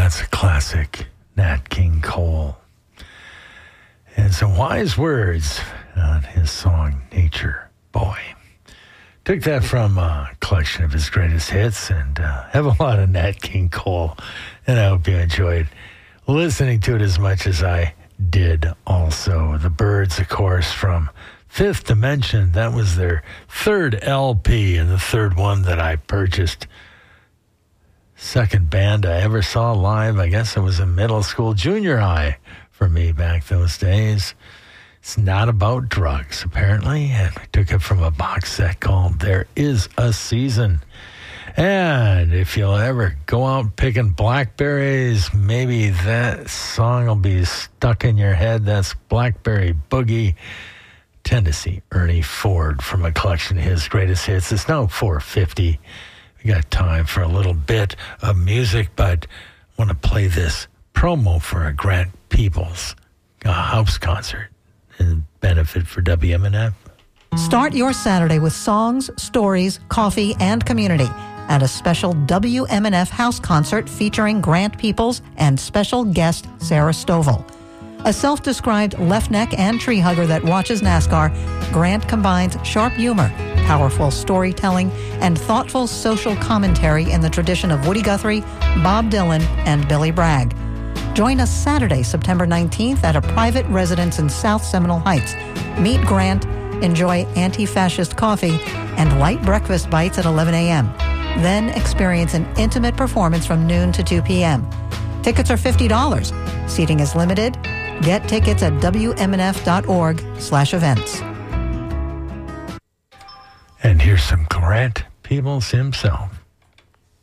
That's a classic, Nat King Cole. And some wise words on his song, Nature Boy. Took that from a collection of his greatest hits, and have a lot of Nat King Cole. And I hope you enjoyed listening to it as much as I did also. The Byrds, of course, from Fifth Dimension. That was their third LP and the third one that I purchased. Second band I ever saw live, I guess it was in middle school, junior high for me back those days. It's Not About Drugs, apparently, and I took it from a box set called There Is a Season. And if you'll ever go out picking blackberries, maybe that song will be stuck in your head. That's Blackberry Boogie. Tend to see Ernie Ford from a collection of his greatest hits. It's now 4:50. We got time for a little bit of music, but I want to play this promo for a Grant Peoples house concert and benefit for WMNF. Start your Saturday with songs, stories, coffee, and community at a special WMNF house concert featuring Grant Peoples and special guest Sarah Stovall. A self-described left neck and tree hugger that watches NASCAR, Grant combines sharp humor, powerful storytelling, and thoughtful social commentary in the tradition of Woody Guthrie, Bob Dylan, and Billy Bragg. Join us Saturday, September 19th at a private residence in South Seminole Heights. Meet Grant, enjoy anti-fascist coffee, and light breakfast bites at 11 a.m. Then experience an intimate performance from noon to 2 p.m. Tickets are $50. Seating is limited. Get tickets at wmnf.org/events. And here's some Grant Peoples himself.